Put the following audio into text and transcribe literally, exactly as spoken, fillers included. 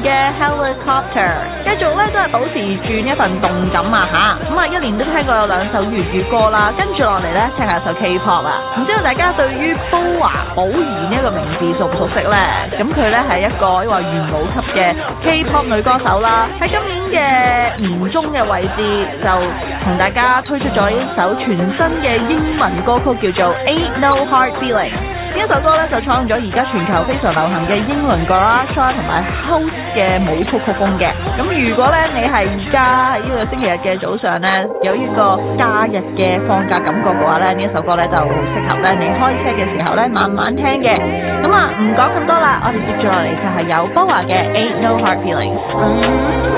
嘅 Helicopter， 繼續咧都係保持住呢一份動感啊吓，咁啊一年都聽過有兩首粵語歌啦，跟住落嚟咧聽下首 K-pop 啊，唔知道大家對於寶華寶儀呢一個名字熟唔熟悉咧？咁佢咧係一個話元老級嘅 K-pop 女歌手啦，喺今年嘅年中嘅位置就同大家推出咗一首全新嘅英文歌曲，叫做 Ain't No Hard Feeling。呢一首歌咧就創咗而家全球非常流行嘅英倫 Garage 同埋 House 嘅舞曲曲風嘅。咁如果咧你係而家喺呢個星期日嘅早上咧有呢個假日嘅放假感覺嘅話咧，呢一首歌咧就適合咧你開車嘅時候咧慢慢聽嘅。咁啊唔講咁多啦，我哋接住落嚟就係有寶華嘅 Ain't No Hard Feelings。